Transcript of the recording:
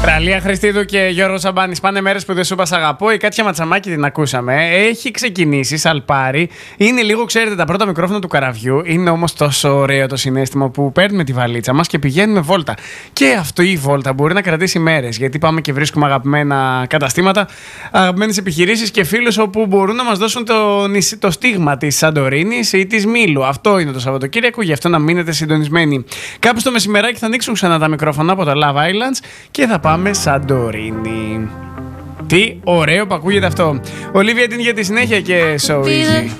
Ραλία Χριστίδου και Γιώργο Σαμπάνης. Πάνε μέρες που δεν σου είπα σ' αγαπώ. Η Κάτια Ματσαμάκη την ακούσαμε. Έχει ξεκινήσει σαλπάρι. Είναι λίγο, ξέρετε, τα πρώτα μικρόφωνα του καραβιού. Είναι όμως τόσο ωραίο το συναίσθημα που παίρνουμε τη βαλίτσα μας και πηγαίνουμε βόλτα. Και αυτή η βόλτα μπορεί να κρατήσει μέρες. Γιατί πάμε και βρίσκουμε αγαπημένα καταστήματα, αγαπημένες επιχειρήσεις και φίλους όπου μπορούν να μας δώσουν το στίγμα της Σαντορίνης ή της Μήλου. Αυτό είναι το Σαββατοκύριακο, γι' αυτό να μείνετε συντονισμένοι. Κάπου στο μεσημεράκι θα ανοίξουν ξανά τα μικρόφωνα από τα Love Islands και θα πάμε Σαντορίνη. Τι ωραίο που ακούγεται αυτό. Ολίβια την για τη συνέχεια και So Easy.